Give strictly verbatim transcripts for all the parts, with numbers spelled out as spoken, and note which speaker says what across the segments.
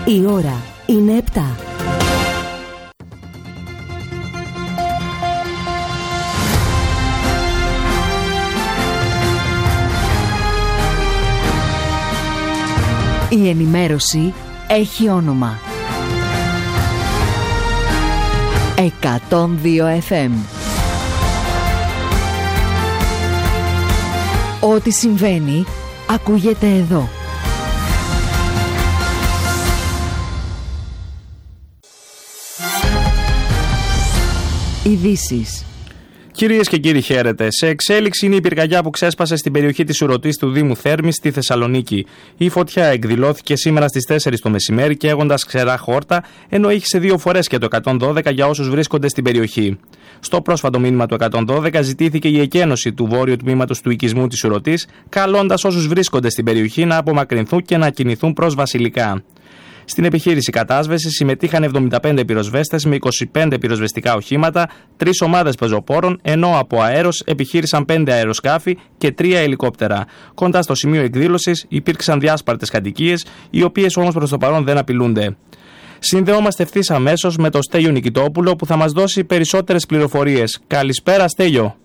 Speaker 1: Η ώρα είναι επτά. Η ενημέρωση έχει όνομα. εκατόν δύο εφ εμ. Ό,τι συμβαίνει ακούγεται εδώ. Ειδήσεις.
Speaker 2: Κυρίες και κύριοι, χαίρετε. Σε εξέλιξη είναι η πυρκαγιά που ξέσπασε στην περιοχή της Ουρωτής του Δήμου Θέρμης στη Θεσσαλονίκη. Η φωτιά εκδηλώθηκε σήμερα στις τέσσερις το μεσημέρι και έχοντας ξερά χόρτα, ενώ ήχησε δύο φορές και το εκατόν δώδεκα για όσους βρίσκονται στην περιοχή. Στο πρόσφατο μήνυμα του εκατόν δώδεκα ζητήθηκε η εκένωση του βόρειου τμήματος του οικισμού της Ουρωτής, καλώντας όσους βρίσκονται στην περιοχή να απομακρυνθούν και να κινηθούν προς Βασιλικά. Στην επιχείρηση κατάσβεσης συμμετείχαν εβδομήντα πέντε πυροσβέστες με είκοσι πέντε πυροσβεστικά οχήματα, τρεις ομάδες πεζοπόρων, ενώ από αέρος επιχείρησαν πέντε αεροσκάφη και τρία ελικόπτερα. Κοντά στο σημείο εκδήλωσης υπήρξαν διάσπαρτες κατοικίες, οι οποίες όμως προς το παρόν δεν απειλούνται. Συνδεόμαστε ευθύς αμέσως με τον Στέλιο Νικητόπουλο που θα μας δώσει περισσότερες πληροφορίες. Καλησπέρα, Στέλιο.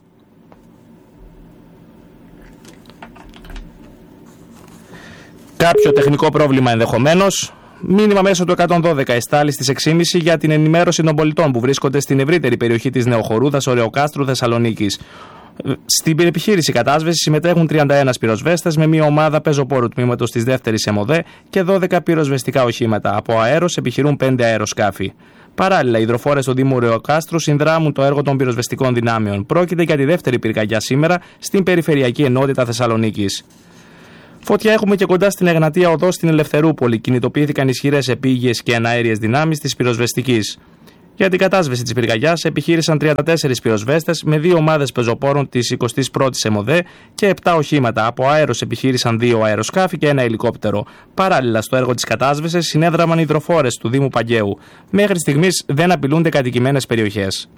Speaker 2: Κάποιο τεχνικό πρόβλημα ενδεχομένως. Μήνυμα μέσω του εκατόν δώδεκα εστάλει στις έξι και μισή για την ενημέρωση των πολιτών που βρίσκονται στην ευρύτερη περιοχή της Νεοχορούδας, Ωρεοκάστρου, Θεσσαλονίκης. Στην επιχείρηση κατάσβεσης συμμετέχουν τριάντα ένα πυροσβέστες με μια ομάδα πεζοπόρου τμήματος της δεύτερης ΕΜΟΔΕ και δώδεκα πυροσβεστικά οχήματα. Από αέρος επιχειρούν πέντε αεροσκάφη. Παράλληλα, οι υδροφόρες του Δήμου Ωρεοκάστρου συνδράμουν το έργο των πυροσβεστικών δυνάμεων. Πρόκειται για τη δεύτερη πυρκαγιά σήμερα στην Περιφερειακή Ενότητα Θεσσαλονίκης. Φωτιά έχουμε και κοντά στην Εγνατία Οδό στην Ελευθερούπολη. Κινητοποιήθηκαν ισχυρές επίγειες και εναέριες δυνάμεις της πυροσβεστικής. Για την κατάσβεση της πυρκαγιάς επιχείρησαν τριάντα τέσσερις πυροσβέστες με δύο ομάδες πεζοπόρων της εικοστής πρώτης ΕΜΟΔΕ και επτά οχήματα. Από αέρος επιχείρησαν δύο αεροσκάφη και ένα ελικόπτερο. Παράλληλα, στο έργο της κατάσβεσης συνέδραμαν υδροφόρες του Δήμου Παγκαίου. Μέχρι στιγμής δεν απειλούνται κατοικημένες περιοχές.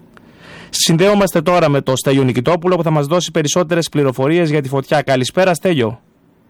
Speaker 2: Συνδέομαστε τώρα με τον Στέλιο Νικητόπουλο που θα μας δώσει περισσότερες πληροφορίες για τη φωτιά. Καλησπέρα, Στέλιο.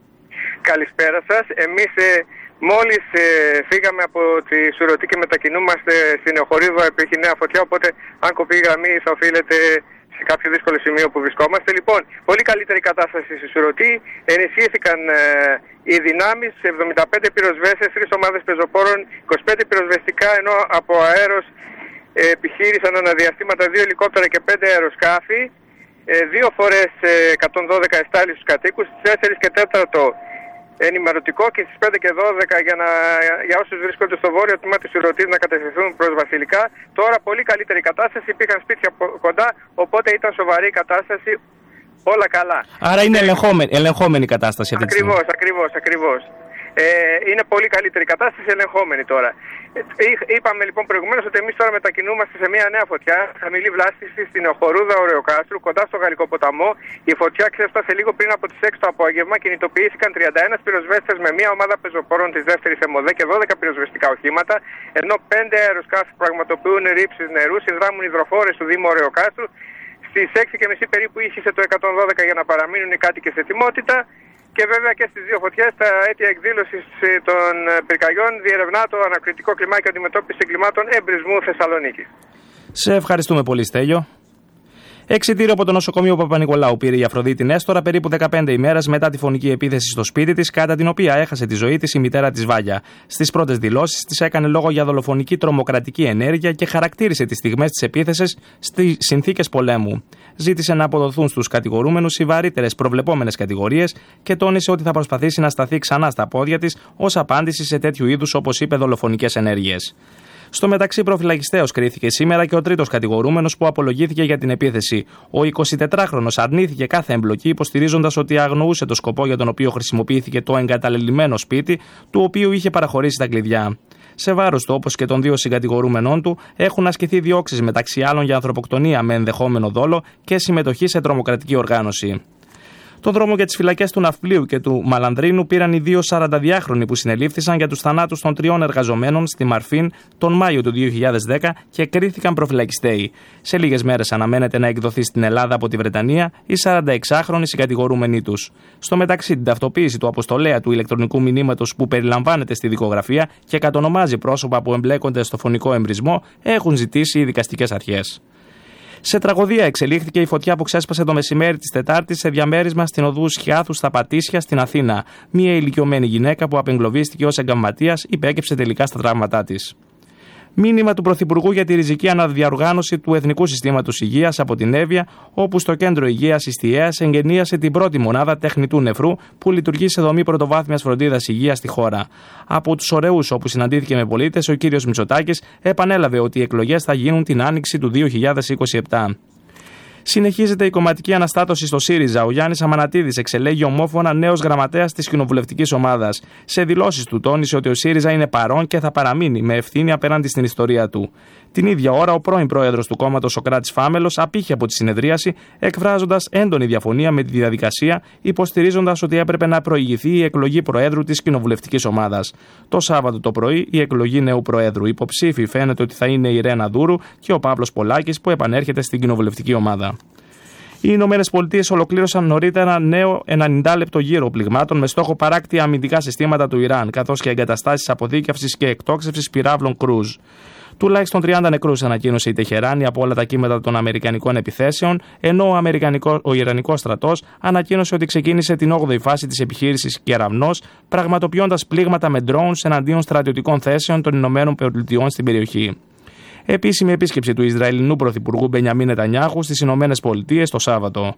Speaker 3: Καλησπέρα σας. Εμείς ε, μόλις ε, φύγαμε από τη Σουρωτή και μετακινούμαστε στην Νεοχορούδα, υπήρχε νέα φωτιά, οπότε αν κοπεί η γραμμή θα οφείλεται σε κάποιο δύσκολο σημείο που βρισκόμαστε. Λοιπόν, πολύ καλύτερη κατάσταση στη Σουρωτή. Ενισχύθηκαν ε, οι δυνάμεις, εβδομήντα πέντε πυροσβέστες, τρεις ομάδες πεζοπόρων, είκοσι πέντε πυροσβεστικά, ενώ από αέρος ε, επιχείρησαν αναδιαστήματα δύο ελικόπτερα και πέντε αεροσκάφη. Ε, δύο φορές ε, εκατόν δώδεκα εστάλει στους κατοίκους, στις τέσσερις και τέταρτο ενημερωτικό και στις πέντε και δώδεκα για, να, για όσους βρίσκονται στο βόρειο τμήμα της Ουρωτής να κατευθυνθούν προς Βασιλικά. Τώρα πολύ καλύτερη κατάσταση, υπήρχαν σπίτια κοντά, οπότε ήταν σοβαρή η κατάσταση, όλα καλά.
Speaker 2: Άρα είναι ελεγχόμενη, ελεγχόμενη η κατάσταση αυτή τη στιγμή.
Speaker 3: Ακριβώς, ακριβώς, ακριβώς. Ε, είναι πολύ καλύτερη κατάσταση, ελεγχόμενη τώρα. Ε, είπαμε λοιπόν προηγουμένως ότι εμείς τώρα μετακινούμαστε σε μια νέα φωτιά, χαμηλή βλάστηση στην Νεοχορούδα Ωρεοκάστρου, κοντά στο Γαλλικό ποταμό. Η φωτιά ξέφτασε λίγο πριν από τις έξι το απόγευμα. Κινητοποιήθηκαν τριάντα ένα πυροσβέστες με μια ομάδα πεζοπόρων της δεύτερης ΕΜΟΔΕ και δώδεκα πυροσβεστικά οχήματα, ενώ πέντε αεροσκάφη πραγματοποιούν ρήψεις νερού, συνδράμουν υδροφόρες του Δήμου Ωρεοκάστρου. Στις έξι και μισή περίπου ήχησε το εκατόν δώδεκα για να παραμείνουν οι κάτοικοι σε ετοιμότητα. Και βέβαια και στις δύο φωτιές τα αίτια εκδήλωσης των πυρκαγιών διερευνά το ανακριτικό κλιμάκιο αντιμετώπισης εγκλημάτων εμπρισμού Θεσσαλονίκης.
Speaker 2: Σε ευχαριστούμε πολύ, Στέλιο. Εξιτήριο από το νοσοκομείο Παπα-Νικολάου πήρε η Αφροδίτη Νέστορα περίπου δεκαπέντε ημέρες μετά τη φωνική επίθεση στο σπίτι της, κατά την οποία έχασε τη ζωή της η μητέρα της Βάγια. Στις πρώτες δηλώσεις της έκανε λόγο για δολοφονική τρομοκρατική ενέργεια και χαρακτήρισε τις στιγμές της επίθεσης στις συνθήκες πολέμου. Ζήτησε να αποδοθούν στους κατηγορούμενους οι βαρύτερες προβλεπόμενες κατηγορίες και τόνισε ότι θα προσπαθήσει να σταθεί ξανά στα πόδια της ως απάντηση σε τέτοιου είδους, όπως είπε, δολοφονικές ενέργειες. Στο μεταξύ, προφυλακιστέως κρίθηκε σήμερα και ο τρίτος κατηγορούμενος που απολογήθηκε για την επίθεση. Ο εικοσιτετράχρονος αρνήθηκε κάθε εμπλοκή, υποστηρίζοντας ότι αγνοούσε το σκοπό για τον οποίο χρησιμοποιήθηκε το εγκαταλελειμμένο σπίτι, του οποίου είχε παραχωρήσει τα κλειδιά. Σε βάρος του, όπως και των δύο συγκατηγορούμενών του, έχουν ασκηθεί διώξεις μεταξύ άλλων για ανθρωποκτονία με ενδεχόμενο δόλο και συμμετοχή σε τρομοκρατική οργάνωση. Το δρόμο για τις φυλακές του Ναυπλίου και του Μαλανδρίνου πήραν οι δύο σαρανταδυάχρονοι που συνελήφθησαν για τους θανάτους των τριών εργαζομένων στη Μαρφίν τον Μάιο του δύο χιλιάδες δέκα και κρίθηκαν προφυλακιστέοι. Σε λίγες μέρες αναμένεται να εκδοθεί στην Ελλάδα από τη Βρετανία η σαρανταεξάχρονη συγκατηγορούμενοι τους. Στο μεταξύ, την ταυτοποίηση του αποστολέα του ηλεκτρονικού μηνύματος που περιλαμβάνεται στη δικογραφία και κατονομάζει πρόσωπα που εμπλέκονται στο φωνικό εμπρισμό έχουν ζητήσει οι δικαστικές αρχές. Σε τραγωδία εξελίχθηκε η φωτιά που ξέσπασε το μεσημέρι της Τετάρτης σε διαμέρισμα στην οδού Σχιάθου στα Πατήσια στην Αθήνα. Μία ηλικιωμένη γυναίκα που απεγκλωβίστηκε ως εγκαμματίας υπέκυψε τελικά στα τραύματά της. Μήνυμα του Πρωθυπουργού για τη ριζική αναδιαοργάνωση του Εθνικού Συστήματος Υγείας από την Εύβοια, όπου στο Κέντρο Υγείας Ιστιαίας εγγενίασε την πρώτη μονάδα τεχνητού νεφρού που λειτουργεί σε δομή πρωτοβάθμιας φροντίδας υγείας στη χώρα. Από τους ωραίους όπου συναντήθηκε με πολίτες, ο κ. Μητσοτάκης επανέλαβε ότι οι εκλογές θα γίνουν την άνοιξη του δύο χιλιάδες είκοσι επτά. Συνεχίζεται η κομματική αναστάτωση στο ΣΥΡΙΖΑ. Ο Γιάννης Αμανατίδης εξελέγει ομόφωνα νέος γραμματέας της κοινοβουλευτικής ομάδας. Σε δηλώσεις του τόνισε ότι ο ΣΥΡΙΖΑ είναι παρόν και θα παραμείνει με ευθύνη απέναντι στην ιστορία του. Την ίδια ώρα, ο πρώην πρόεδρος του κόμματος, ο Κράτης Φάμελος, απήχε από τη συνεδρίαση, εκφράζοντας έντονη διαφωνία με τη διαδικασία, υποστηρίζοντας ότι έπρεπε να προηγηθεί η εκλογή προέδρου της κοινοβουλευτικής ομάδας. Το Σάββατο το πρωί, η εκλογή νέου προέδρου. Υποψήφοι φαίνεται ότι θα είναι η Ρένα Δούρου και ο Παύλος Πολάκης, που επανέρχεται στην κοινοβουλευτική ομάδα. Οι Ηνωμένες Πολιτείες ολοκλήρωσαν νωρίτερα νέο ενενήντα λεπτό γύρο πληγμάτων με στόχο παράκτη αμυντικά συστήματα του Ιράν, καθώς και εγκαταστάσεις αποθήκευσης και εκτόξευσης πυράβλων κρούζ. Τουλάχιστον τριάντα νεκρούς ανακοίνωσε η Τεχεράνη από όλα τα κύματα των αμερικανικών επιθέσεων, ενώ ο, Αμερικανικό, ο Ιρανικός στρατός ανακοίνωσε ότι ξεκίνησε την όγδοη φάση της επιχείρησης Κεραυνός, πραγματοποιώντας πλήγματα με drones εναντίον στρατιωτικών θέσεων των Ηνωμένων Πολιτειών στην περιοχή. Επίσημη επίσκεψη του Ισραηλινού Πρωθυπουργού Μπενιαμίν Νετανιάχου στις Ηνωμένες Πολιτείες το Σάββατο.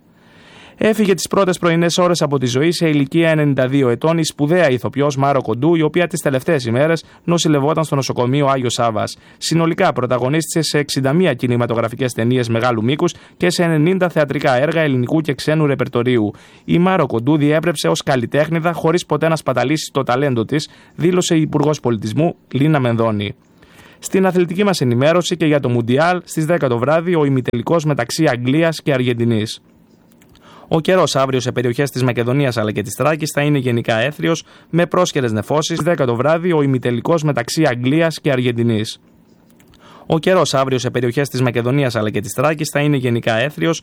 Speaker 2: Έφυγε τις πρώτες πρωινές ώρες από τη ζωή σε ηλικία ενενήντα δύο ετών η σπουδαία ηθοποιός Μάρο Κοντού, η οποία τις τελευταίες ημέρες νοσηλευόταν στο νοσοκομείο Άγιος Σάββας. Συνολικά πρωταγωνίστησε σε εξήντα μία κινηματογραφικές ταινίες μεγάλου μήκους και σε ενενήντα θεατρικά έργα ελληνικού και ξένου ρεπερτορίου. Η Μάρο Κοντού διέπρεψε ως καλλιτέχνηδα χωρίς ποτέ να σπαταλήσει το ταλέντο της, δήλωσε η Υπουργός Πολιτισμού Λίνα Μενδώνη. Στην αθλητική μας ενημέρωση και για το Μουντιάλ, στις δέκα το βράδυ, ο ημιτελικός μεταξύ Αγγλίας και Αργεντινής. Ο καιρός αύριο σε περιοχές της Μακεδονίας αλλά και της Θράκης θα είναι γενικά έθριος με πρόσχερες νεφώσεις. Στις δέκα το βράδυ, ο ημιτελικός μεταξύ Αγγλίας και Αργεντινής. Ο καιρός αύριο σε περιοχές της Μακεδονίας αλλά και της Θράκης θα είναι γενικά έθριος